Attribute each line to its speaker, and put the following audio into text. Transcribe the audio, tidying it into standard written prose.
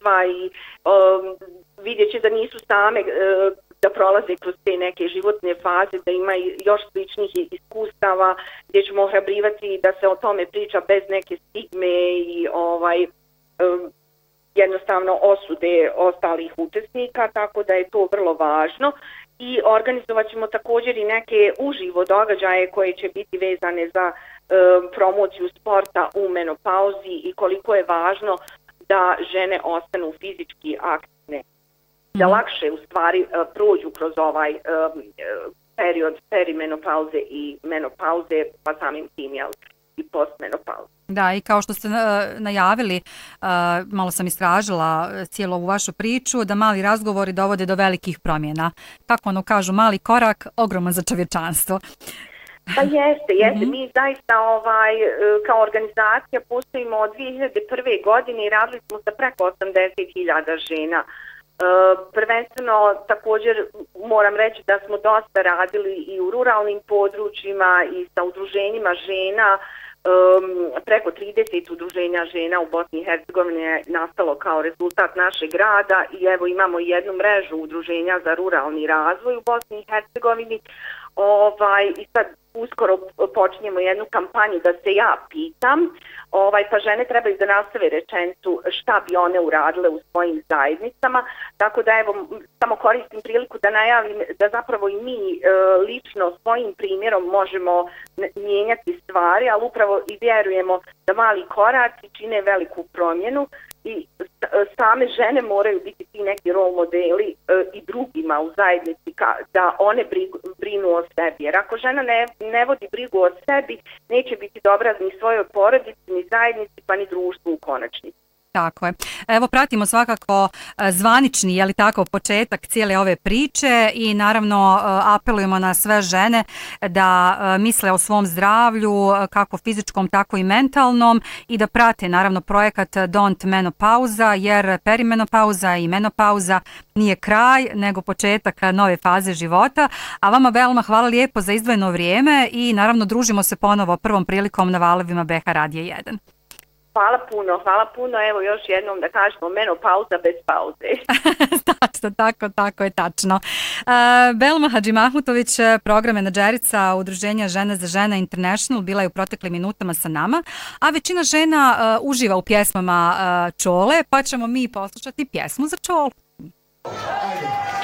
Speaker 1: iskustva i vidjet će da nisu same da prolaze kroz te neke životne faze, da ima još sličnih iskustava gdje ćemo ohrabrivati da se o tome priča bez neke stigme i jednostavno osude ostalih učesnika, tako da je to vrlo važno. I organizovat ćemo također i neke uživo događaje koje će biti vezane za promociju sporta u menopauzi i koliko je važno da žene ostanu fizički aktivne, da lakše u stvari prođu kroz ovaj period perimenopauze i menopauze, pa samim tim i postmenopauze.
Speaker 2: Da, i kao što ste najavili, malo sam istražila cijelu ovu vašu priču, da mali razgovori dovode do velikih promjena. Kako ono kažu, mali korak, ogroman za čovječanstvo.
Speaker 1: Pa jeste. Mi zaista kao organizacija postojimo od 2001. godine i radili smo sa preko 80.000 žena. Prvenstveno također moram reći da smo dosta radili i u ruralnim područjima i sa udruženjima žena. Preko 30 udruženja žena u Bosni i Hercegovini je nastalo kao rezultat našeg rada i evo imamo jednu mrežu udruženja za ruralni razvoj u Bosni i Hercegovini. I sad uskoro počinjemo jednu kampanju da se ja pitam, pa žene trebaju da nastave rečenicu šta bi one uradile u svojim zajednicama, tako da evo samo koristim priliku da najavim da zapravo i mi lično svojim primjerom možemo mijenjati stvari, ali upravo i vjerujemo da mali koraci čine veliku promjenu i same žene moraju biti ti neki role modeli i drugima u zajednici da one brinu o sebi. Jer ako žena ne vodi brigu o sebi, neće biti dobra ni svojoj porodici, ni zajednici, pa ni društvu u konačnici.
Speaker 2: Tako je. Evo pratimo svakako zvanični, je li tako, početak cijele ove priče i naravno apelujemo na sve žene da misle o svom zdravlju, kako fizičkom, tako i mentalnom i da prate naravno projekat Don't Menopauza, jer perimenopauza i menopauza nije kraj, nego početak nove faze života. A vama Velma, hvala lijepo za izdvojeno vrijeme i naravno družimo se ponovo prvom prilikom na valovima BH Radija 1.
Speaker 1: Hvala puno. Evo još jednom da kažemo menopauza bez pauze.
Speaker 2: Tačno, tako je tačno. Velma Hadžimahmutović, program menadžerica Udruženja Žena za žena International, bila je u proteklim minutama sa nama, a većina žena uživa u pjesmama Čole, pa ćemo mi poslušati pjesmu za Čolu.